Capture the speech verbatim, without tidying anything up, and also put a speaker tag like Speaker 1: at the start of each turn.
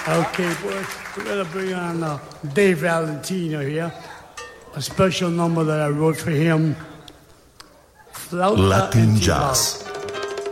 Speaker 1: Okay, boys, we're gonna bring on uh, Dave Valentino here. A special number that I wrote for him. Flauta
Speaker 2: Latin
Speaker 1: Enchilada.
Speaker 2: Jazz.